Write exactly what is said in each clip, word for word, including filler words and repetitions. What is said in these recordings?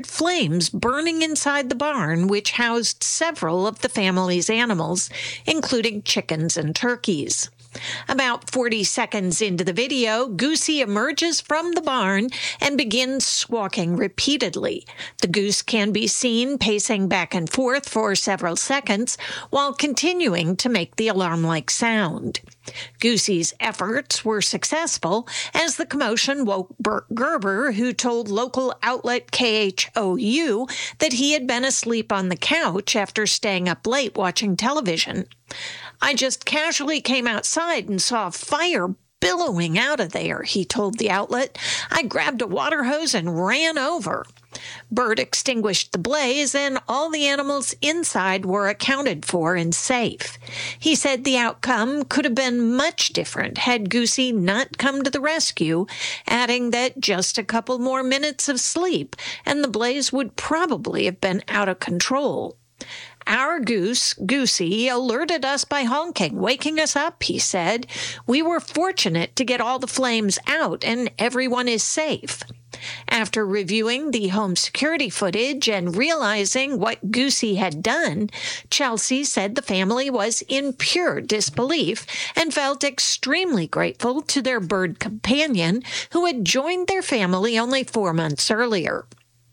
flames burning inside the barn, which housed several of the family's animals, including chickens and turkeys. About forty seconds into the video, Goosey emerges from the barn and begins squawking repeatedly. The goose can be seen pacing back and forth for several seconds while continuing to make the alarm-like sound. Goosey's efforts were successful as the commotion woke Bert Gerber, who told local outlet K H O U that he had been asleep on the couch after staying up late watching television. "I just casually came outside and saw fire billowing out of there," he told the outlet. "I grabbed a water hose and ran over." Bert extinguished the blaze, and all the animals inside were accounted for and safe. He said the outcome could have been much different had Goosey not come to the rescue, adding that just a couple more minutes of sleep and the blaze would probably have been out of control. "Our goose, Goosey, alerted us by honking, waking us up," he said. "We were fortunate to get all the flames out, and everyone is safe." After reviewing the home security footage and realizing what Goosey had done, Chelsea said the family was in pure disbelief and felt extremely grateful to their bird companion who had joined their family only four months earlier.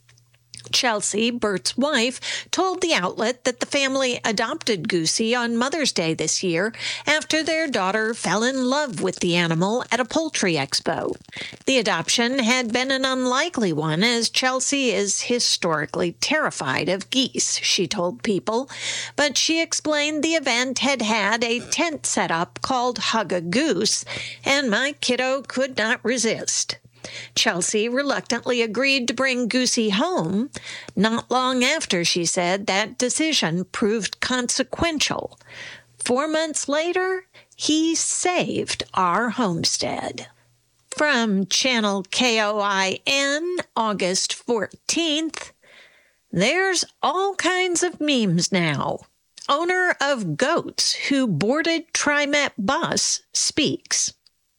Chelsea, Bert's wife, told the outlet that the family adopted Goosey on Mother's Day this year after their daughter fell in love with the animal at a poultry expo. The adoption had been an unlikely one, as Chelsea is historically terrified of geese, she told People, but she explained the event had had a tent set up called Hug a Goose, and my kiddo could not resist. Chelsea reluctantly agreed to bring Goosey home. Not long after, she said, that decision proved consequential. Four months later, he saved our homestead. From Channel K O I N, August fourteenth, there's all kinds of memes now. Owner of goats who boarded TriMet bus speaks.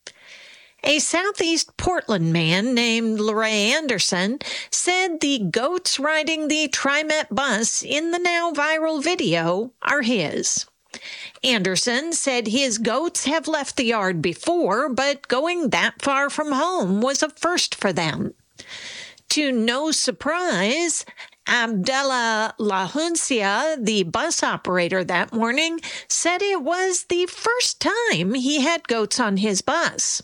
A Southeast Portland man named LeRae Anderson said the goats riding the TriMet bus in the now viral video are his. Anderson said his goats have left the yard before, but going that far from home was a first for them. To no surprise, Abdallah Lahuncia, the bus operator that morning, said it was the first time he had goats on his bus.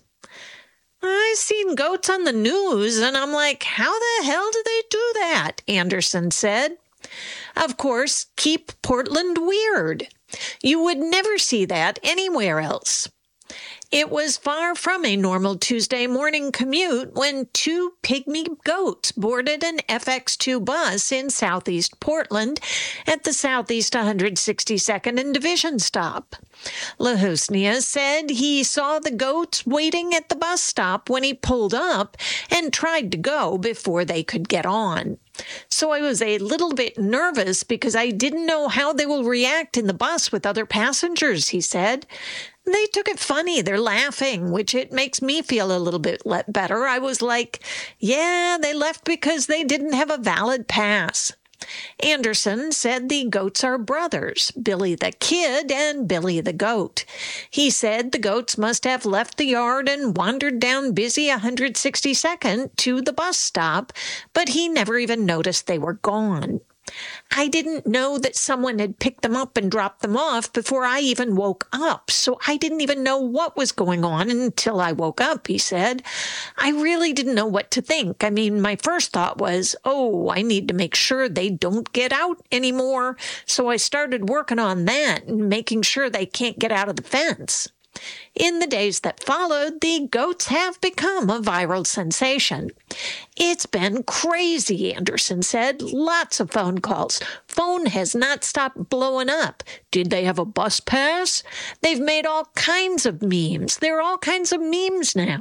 "I seen goats on the news, and I'm like, how the hell do they do that?" Anderson said. Of course, keep Portland weird. You would never see that anywhere else. It was far from a normal Tuesday morning commute when two pygmy goats boarded an F X two bus in Southeast Portland at the Southeast one hundred sixty-second and Division stop. Lahusnia said he saw the goats waiting at the bus stop when he pulled up and tried to go before they could get on. "So I was a little bit nervous because I didn't know how they will react in the bus with other passengers," he said. "They took it funny. They're laughing, which it makes me feel a little bit better. I was like, yeah, they left because they didn't have a valid pass." Anderson said the goats are brothers, Billy the Kid and Billy the Goat. He said the goats must have left the yard and wandered down busy one hundred sixty-second to the bus stop, but he never even noticed they were gone. "I didn't know that someone had picked them up and dropped them off before I even woke up, so I didn't even know what was going on until I woke up," he said. "I really didn't know what to think. I mean, my first thought was, oh, I need to make sure they don't get out anymore, so I started working on that and making sure they can't get out of the fence." In the days that followed, the goats have become a viral sensation. "It's been crazy," Anderson said. "Lots of phone calls. Phone has not stopped blowing up. Did they have a bus pass? They've made all kinds of memes. There are all kinds of memes now."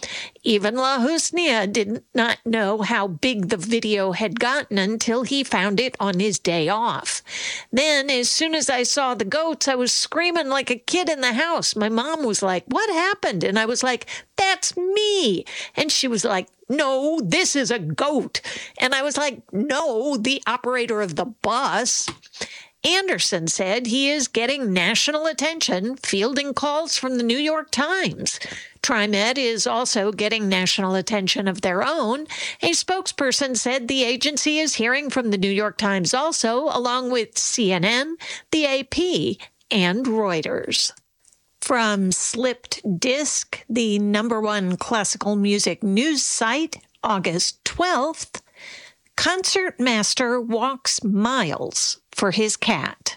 Even La Husnia did not know how big the video had gotten until he found it on his day off. Then, as soon as I saw the goats, I was screaming like a kid in the house. My mom was like, "What happened?" And I was like, "That's me." And she was like, "No, this is a goat." And I was like, "No, the operator of the bus." Anderson said he is getting national attention, fielding calls from the New York Times. TriMet is also getting national attention of their own. A spokesperson said the agency is hearing from the New York Times also, along with C N N, the A P, and Reuters. From Slipped Disc, the number one classical music news site, August twelfth, concertmaster walks miles for his cat.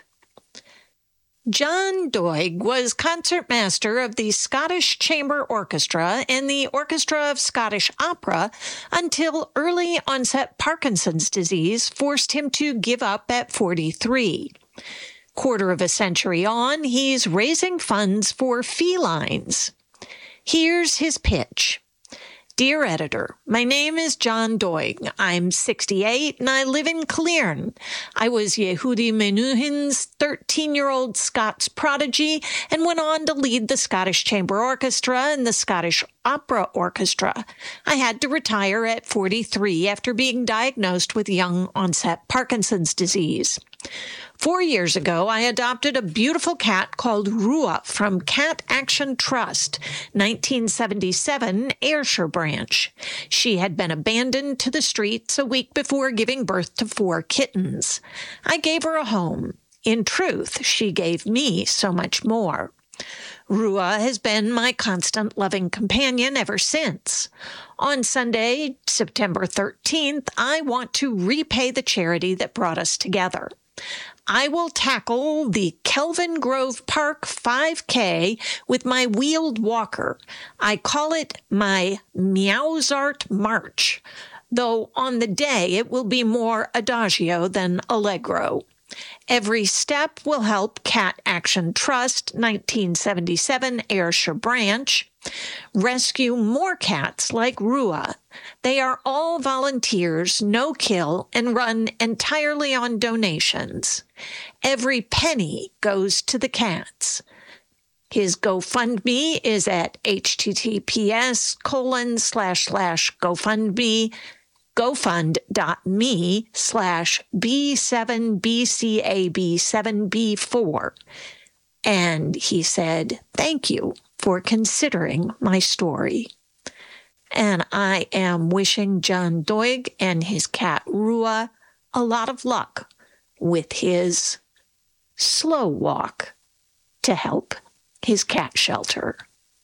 John Doig was concertmaster of the Scottish Chamber Orchestra and the Orchestra of Scottish Opera until early-onset Parkinson's disease forced him to give up at forty-three. Quarter of a century on, he's raising funds for felines. Here's his pitch. Dear editor, my name is John Doig. I'm sixty-eight and I live in Clearn. I was Yehudi Menuhin's thirteen-year-old Scots prodigy and went on to lead the Scottish Chamber Orchestra and the Scottish Opera Orchestra. I had to retire at forty-three after being diagnosed with young-onset Parkinson's disease. Four years ago, I adopted a beautiful cat called Rua from Cat Action Trust, nineteen seventy-seven, Ayrshire branch. She had been abandoned to the streets a week before giving birth to four kittens. I gave her a home. In truth, she gave me so much more. Rua has been my constant loving companion ever since. On Sunday, September thirteenth, I want to repay the charity that brought us together. I will tackle the Kelvin Grove Park five K with my wheeled walker. I call it my Meowsart March, though on the day it will be more adagio than allegro. Every step will help Cat Action Trust, nineteen seventy-seven, Ayrshire branch, rescue more cats like Rua. They are all volunteers, no kill, and run entirely on donations. Every penny goes to the cats. His GoFundMe is at https colon slash slash GoFundMe gofund.me slash B7BCAB7B4. And he said, thank you for considering my story. And I am wishing John Doig and his cat Rua a lot of luck with his slow walk to help his cat shelter.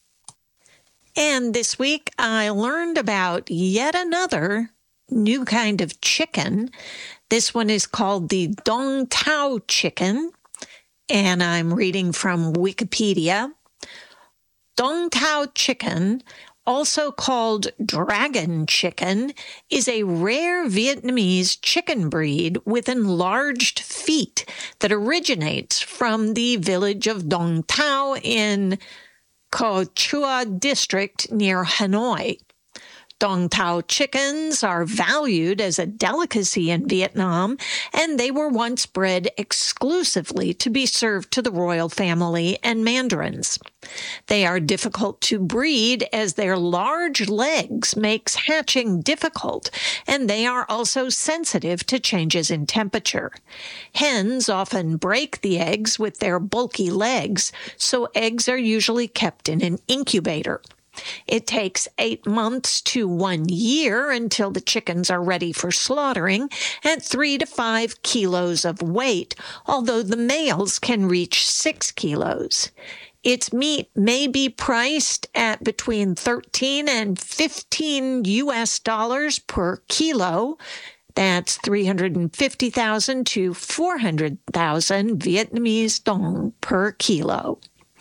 And this week I learned about yet another new kind of chicken. This one is called the Dong Tao chicken, and I'm reading from Wikipedia. Dong Tao chicken, also called dragon chicken, is a rare Vietnamese chicken breed with enlarged feet that originates from the village of Dong Tao in Co Chua district near Hanoi. Dong Tao chickens are valued as a delicacy in Vietnam, and they were once bred exclusively to be served to the royal family and mandarins. They are difficult to breed as their large legs makes hatching difficult, and they are also sensitive to changes in temperature. Hens often break the eggs with their bulky legs, so eggs are usually kept in an incubator. It takes eight months to one year until the chickens are ready for slaughtering at three to five kilos of weight, although the males can reach six kilos. Its meat may be priced at between thirteen and fifteen U S dollars per kilo. That's three hundred fifty thousand to four hundred thousand Vietnamese dong per kilo.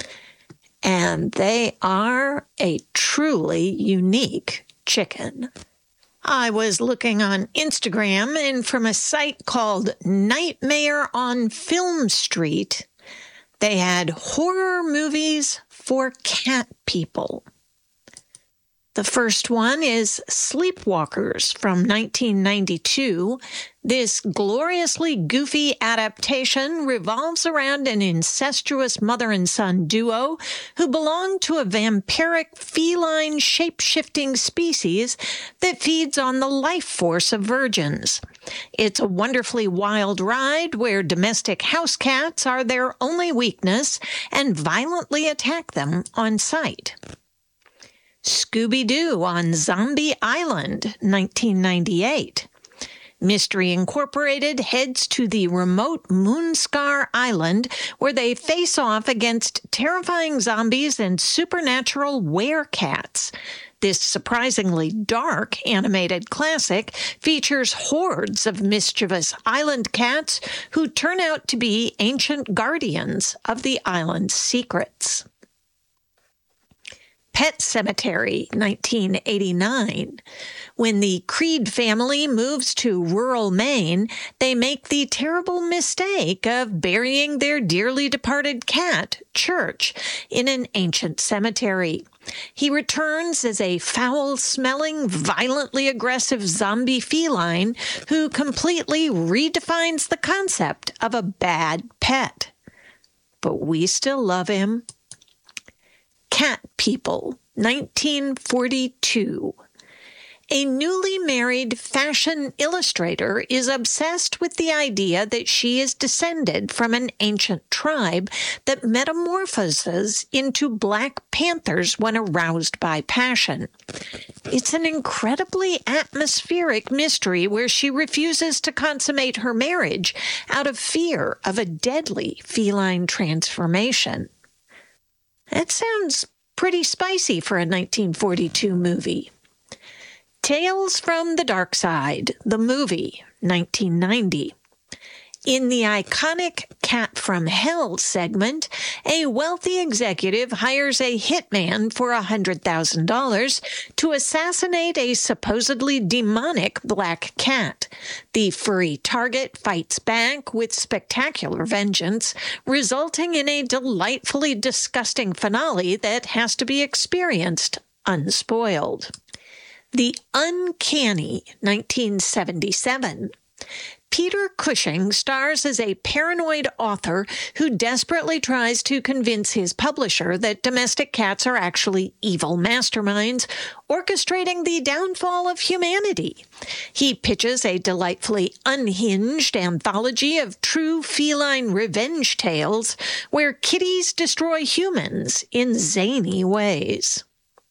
And they are a truly unique chicken. I was looking on Instagram, and from a site called Nightmare on Film Street, they had horror movies for cat people. The first one is Sleepwalkers from nineteen ninety-two. This gloriously goofy adaptation revolves around an incestuous mother and son duo who belong to a vampiric feline shape-shifting species that feeds on the life force of virgins. It's a wonderfully wild ride where domestic house cats are their only weakness and violently attack them on sight. Scooby-Doo on Zombie Island, nineteen ninety-eight. Mystery Incorporated heads to the remote Moonscar Island where they face off against terrifying zombies and supernatural werecats. This surprisingly dark animated classic features hordes of mischievous island cats who turn out to be ancient guardians of the island's secrets. Pet Sematary, nineteen eighty-nine. When the Creed family moves to rural Maine, they make the terrible mistake of burying their dearly departed cat, Church, in an ancient cemetery. He returns as a foul-smelling, violently aggressive zombie feline who completely redefines the concept of a bad pet. But we still love him. Cat People, nineteen forty-two. A newly married fashion illustrator is obsessed with the idea that she is descended from an ancient tribe that metamorphoses into black panthers when aroused by passion. It's an incredibly atmospheric mystery where she refuses to consummate her marriage out of fear of a deadly feline transformation. That sounds pretty spicy for a nineteen forty-two movie. Tales from the Dark Side, the movie, nineteen ninety. In the iconic Cat from Hell segment, a wealthy executive hires a hitman for one hundred thousand dollars to assassinate a supposedly demonic black cat. The furry target fights back with spectacular vengeance, resulting in a delightfully disgusting finale that has to be experienced unspoiled. The Uncanny, nineteen seventy-seven. Peter Cushing stars as a paranoid author who desperately tries to convince his publisher that domestic cats are actually evil masterminds orchestrating the downfall of humanity. He pitches a delightfully unhinged anthology of true feline revenge tales where kitties destroy humans in zany ways.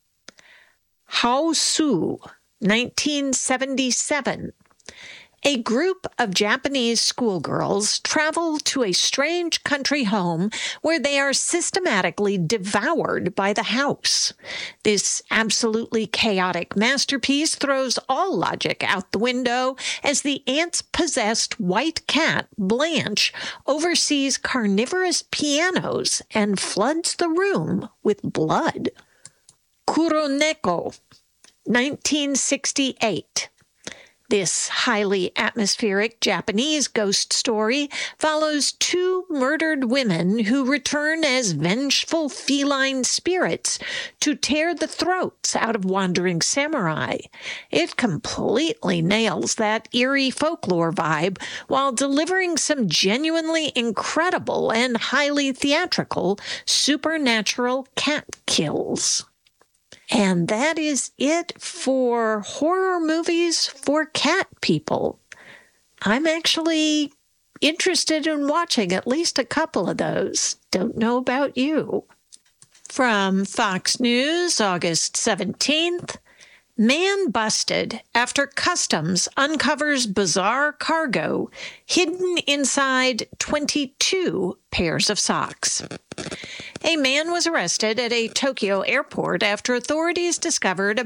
Hausu, nineteen seventy-seven. A group of Japanese schoolgirls travel to a strange country home where they are systematically devoured by the house. This absolutely chaotic masterpiece throws all logic out the window as the ants-possessed white cat, Blanche, oversees carnivorous pianos and floods the room with blood. Kuroneko, nineteen sixty-eight. This highly atmospheric Japanese ghost story follows two murdered women who return as vengeful feline spirits to tear the throats out of wandering samurai. It completely nails that eerie folklore vibe while delivering some genuinely incredible and highly theatrical supernatural cat kills. And that is it for horror movies for cat people. I'm actually interested in watching at least a couple of those. Don't know about you. From Fox News, August seventeenth, man busted after customs uncovers bizarre cargo hidden inside twenty-two pairs of socks. A man was arrested at a Tokyo airport after authorities discovered about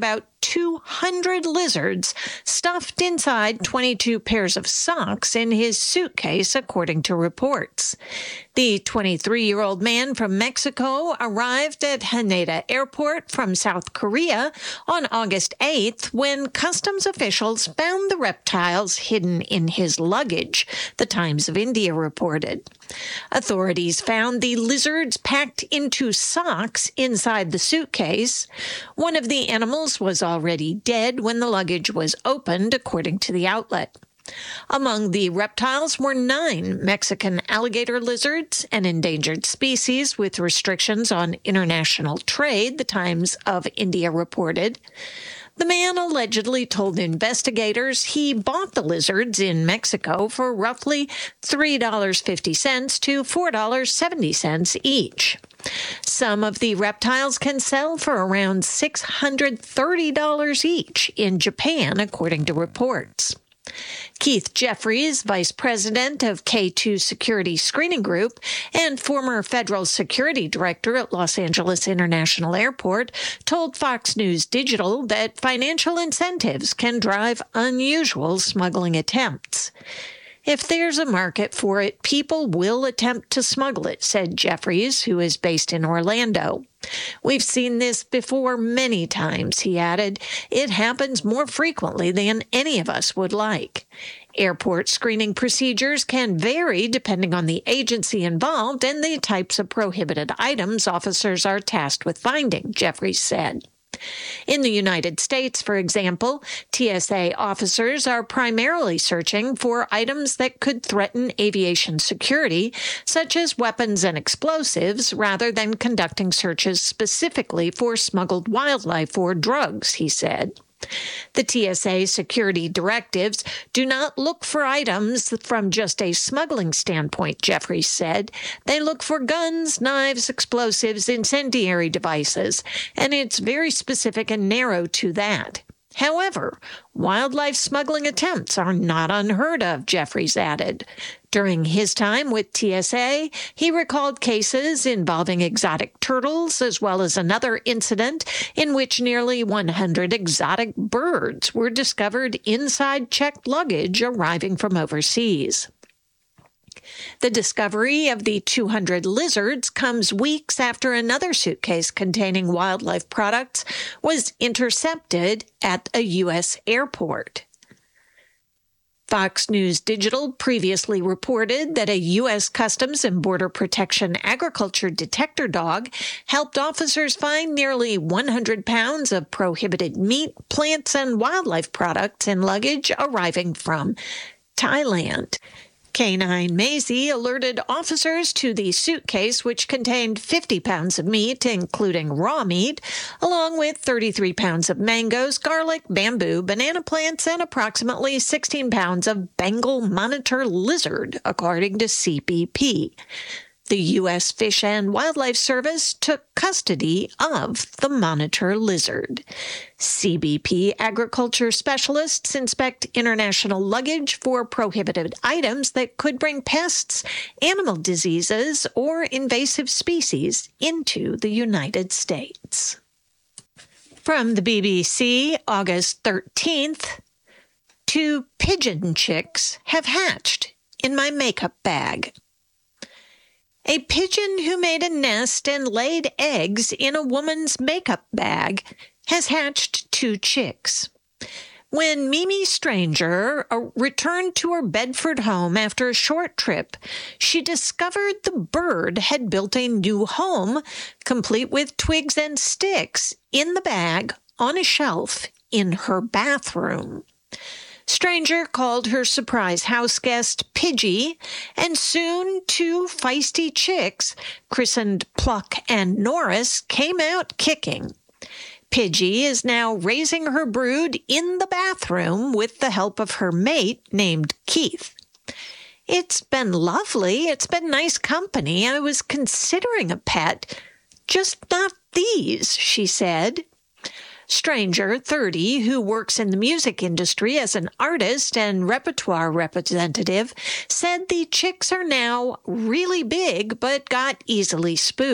two hundred lizards stuffed inside twenty-two pairs of socks in his suitcase, according to reports. The twenty-three-year-old man from Mexico arrived at Haneda Airport from South Korea on August eighth when customs officials found the reptiles hidden in his luggage, the Times of India reported. Authorities found the lizards packed into socks inside the suitcase. One of the animals was already dead when the luggage was opened, according to the outlet. Among the reptiles were nine Mexican alligator lizards, an endangered species with restrictions on international trade, the Times of India reported. The man allegedly told investigators he bought the lizards in Mexico for roughly three dollars and fifty cents to four dollars and seventy cents each. Some of the reptiles can sell for around six hundred thirty dollars each in Japan, according to reports. Keith Jeffries, vice president of K two Security Screening Group and former federal security director at Los Angeles International Airport, told Fox News Digital that financial incentives can drive unusual smuggling attempts. If there's a market for it, people will attempt to smuggle it, said Jeffries, who is based in Orlando. We've seen this before many times, he added. It happens more frequently than any of us would like. Airport screening procedures can vary depending on the agency involved and the types of prohibited items officers are tasked with finding, Jeffries said. In the United States, for example, T S A officers are primarily searching for items that could threaten aviation security, such as weapons and explosives, rather than conducting searches specifically for smuggled wildlife or drugs, he said. The T S A security directives do not look for items from just a smuggling standpoint, Jeffries said. They look for guns, knives, explosives, incendiary devices, and it's very specific and narrow to that. However, wildlife smuggling attempts are not unheard of, Jeffries added. During his time with T S A, he recalled cases involving exotic turtles, as well as another incident in which nearly one hundred exotic birds were discovered inside checked luggage arriving from overseas. The discovery of the two hundred lizards comes weeks after another suitcase containing wildlife products was intercepted at a U S airport. Fox News Digital previously reported that a U S Customs and Border Protection agriculture detector dog helped officers find nearly one hundred pounds of prohibited meat, plants, and wildlife products in luggage arriving from Thailand. Canine Maisie alerted officers to the suitcase, which contained fifty pounds of meat, including raw meat, along with thirty-three pounds of mangoes, garlic, bamboo, banana plants, and approximately sixteen pounds of Bengal monitor lizard, according to C B P. The U S Fish and Wildlife Service took custody of the monitor lizard. C B P agriculture specialists inspect international luggage for prohibited items that could bring pests, animal diseases, or invasive species into the United States. From the B B C, August thirteenth, two pigeon chicks have hatched in my makeup bag. A pigeon who made a nest and laid eggs in a woman's makeup bag has hatched two chicks. When Mimi Stranger returned to her Bedford home after a short trip, she discovered the bird had built a new home, complete with twigs and sticks, in the bag on a shelf in her bathroom. Stranger called her surprise house guest Pidgey, and soon two feisty chicks, christened Pluck and Norris, came out kicking. Pidgey is now raising her brood in the bathroom with the help of her mate named Keith. It's been lovely. It's been nice company. I was considering a pet, just not these, she said. Stranger, thirty, who works in the music industry as an artist and repertoire representative, said the chicks are now really big but got easily spooked.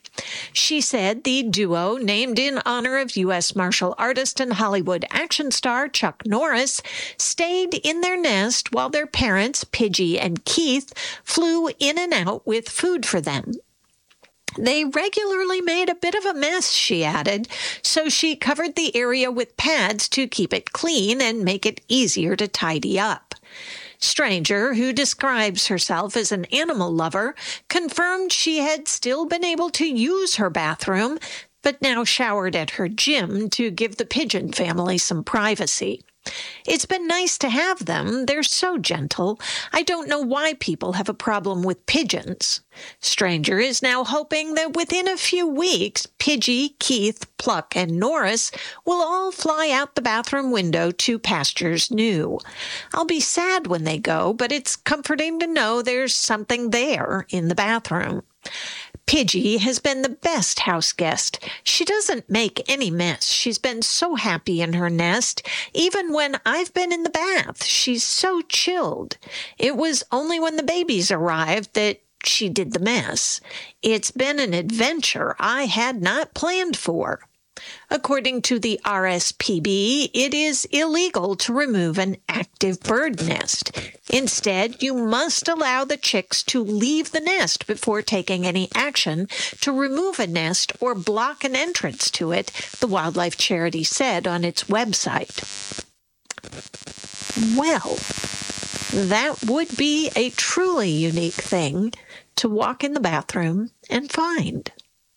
She said the duo, named in honor of U S martial artist and Hollywood action star Chuck Norris, stayed in their nest while their parents, Pidgey and Keith, flew in and out with food for them. They regularly made a bit of a mess, she added, so she covered the area with pads to keep it clean and make it easier to tidy up. Stranger, who describes herself as an animal lover, confirmed she had still been able to use her bathroom, but now showered at her gym to give the pigeon family some privacy. It's been nice to have them. They're so gentle. I don't know why people have a problem with pigeons. Stranger is now hoping that within a few weeks, Pidgey, Keith, Pluck, and Norris will all fly out the bathroom window to pastures new. I'll be sad when they go, but it's comforting to know there's something there in the bathroom. Pidgey has been the best house guest. She doesn't make any mess. She's been so happy in her nest. Even when I've been in the bath, she's so chilled. It was only when the babies arrived that she did the mess. It's been an adventure I had not planned for. According to the R S P B, it is illegal to remove an active bird nest. Instead, you must allow the chicks to leave the nest before taking any action to remove a nest or block an entrance to it, the wildlife charity said on its website. Well, that would be a truly unique thing to walk in the bathroom and find.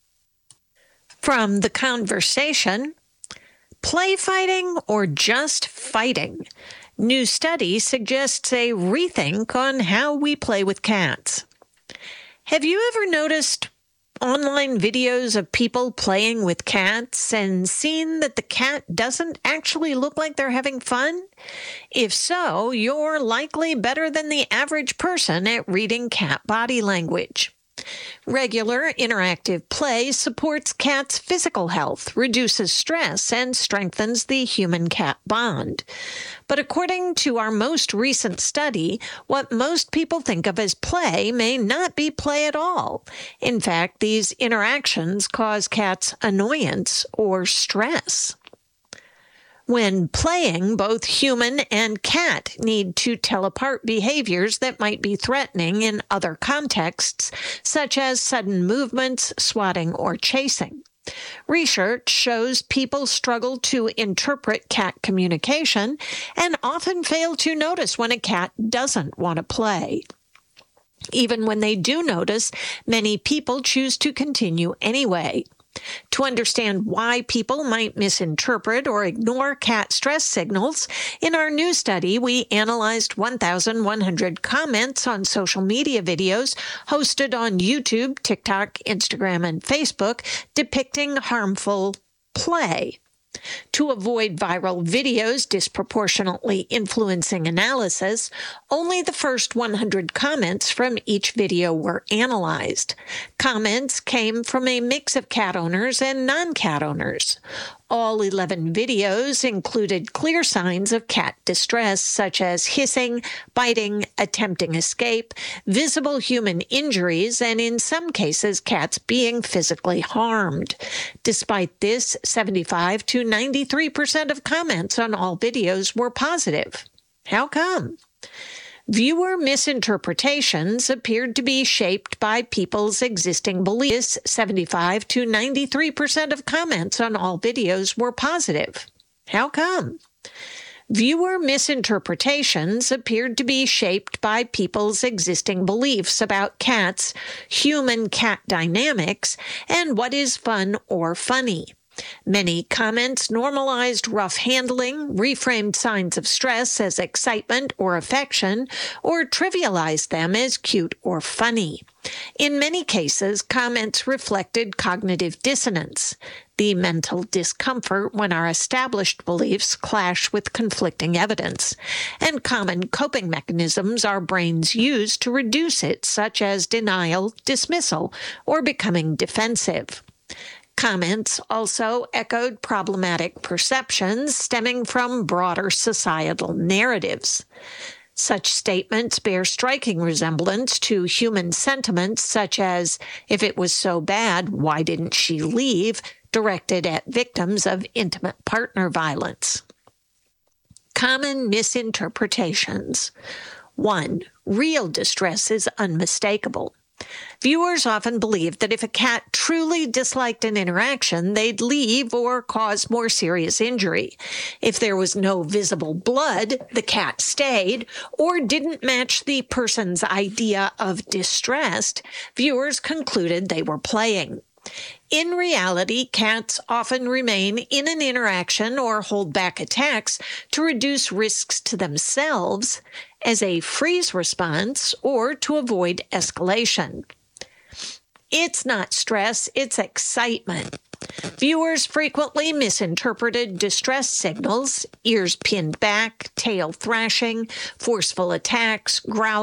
From The Conversation, play fighting or just fighting? New study suggests a rethink on how we play with cats. Have you ever noticed online videos of people playing with cats and seen that the cat doesn't actually look like they're having fun? If so, you're likely better than the average person at reading cat body language. Regular interactive play supports cats' physical health, reduces stress, and strengthens the human-cat bond. But according to our most recent study, what most people think of as play may not be play at all. In fact, these interactions cause cats annoyance or stress. When playing, both human and cat need to tell apart behaviors that might be threatening in other contexts, such as sudden movements, swatting, or chasing. Research shows people struggle to interpret cat communication and often fail to notice when a cat doesn't want to play. Even when they do notice, many people choose to continue anyway. To understand why people might misinterpret or ignore cat stress signals, in our new study, we analyzed one thousand one hundred comments on social media videos hosted on YouTube, TikTok, Instagram, and Facebook depicting harmful play. To avoid viral videos disproportionately influencing analysis, only the first one hundred comments from each video were analyzed. Comments came from a mix of cat owners and non-cat owners. All eleven videos included clear signs of cat distress, such as hissing, biting, attempting escape, visible human injuries, and in some cases, cats being physically harmed. Despite this, seventy-five to ninety-three percent of comments on all videos were positive. How come? Viewer misinterpretations appeared to be shaped by people's existing beliefs. seventy-five to ninety-three percent of comments on all videos were positive. How come? Viewer misinterpretations appeared to be shaped by people's existing beliefs about cats, human-cat dynamics, and what is fun or funny. Many comments normalized rough handling, reframed signs of stress as excitement or affection, or trivialized them as cute or funny. In many cases, comments reflected cognitive dissonance, the mental discomfort when our established beliefs clash with conflicting evidence, and common coping mechanisms our brains use to reduce it, such as denial, dismissal, or becoming defensive. Comments also echoed problematic perceptions stemming from broader societal narratives. Such statements bear striking resemblance to human sentiments such as, "If it was so bad, why didn't she leave?" directed at victims of intimate partner violence. Common misinterpretations. One, real distress is unmistakable. Viewers often believe that if a cat truly disliked an interaction, they'd leave or cause more serious injury. If there was no visible blood, the cat stayed, or didn't match the person's idea of distressed, viewers concluded they were playing. In reality, cats often remain in an interaction or hold back attacks to reduce risks to themselves, as a freeze response, or to avoid escalation. It's not stress, it's excitement. Viewers frequently misinterpreted distress signals, ears pinned back, tail thrashing, forceful attacks, growling,